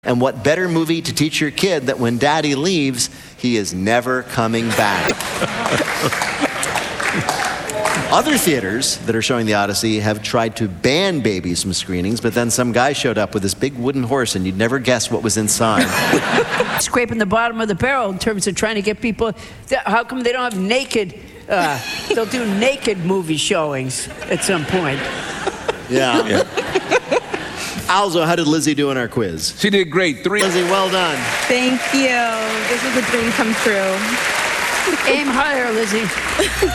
And what better movie to teach your kid that when daddy leaves, he is never coming back? Other theaters that are showing The Odyssey have tried to ban babies from screenings, but then some guy showed up with this big wooden horse and you'd never guess what was inside. Scraping the bottom of the barrel in terms of trying to get people. How come they don't have naked? They'll do naked movie showings at some point. Yeah. Alzo, how did Lizzie do in our quiz? She did great. 3. Lizzie, well done. Thank you. This is a dream come true. Aim higher, Lizzie.